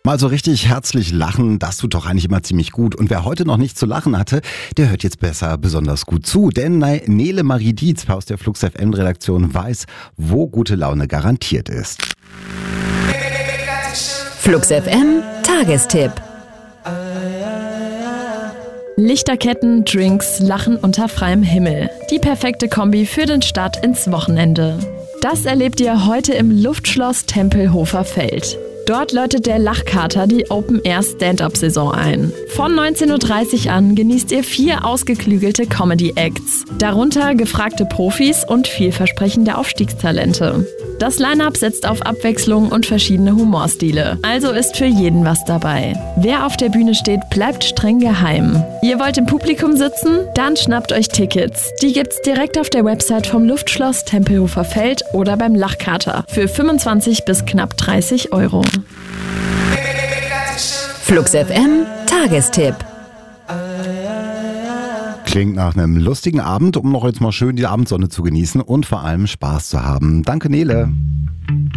Mal so richtig herzlich lachen, das tut doch eigentlich immer ziemlich gut. Und wer heute noch nicht zu lachen hatte, der hört jetzt besser besonders gut zu. Denn Nele Marie Dietz aus der Flux FM Redaktion weiß, wo gute Laune garantiert ist. Flux FM Tagestipp. Lichterketten, Drinks, Lachen unter freiem Himmel. Die perfekte Kombi für den Start ins Wochenende. Das erlebt ihr heute im Luftschloss Tempelhofer Feld. Dort läutet der Lachkater die Open-Air-Stand-Up-Saison ein. Von 19:30 Uhr an genießt ihr 4 ausgeklügelte Comedy-Acts. Darunter gefragte Profis und vielversprechende Aufstiegstalente. Das Line-Up setzt auf Abwechslung und verschiedene Humorstile. Also ist für jeden was dabei. Wer auf der Bühne steht, bleibt streng geheim. Ihr wollt im Publikum sitzen? Dann schnappt euch Tickets. Die gibt's direkt auf der Website vom Luftschloss Tempelhofer Feld oder beim Lachkater für 25 bis knapp 30 Euro. Flux FM Tagestipp. Klingt nach einem lustigen Abend, um noch jetzt mal schön die Abendsonne zu genießen und vor allem Spaß zu haben. Danke, Nele.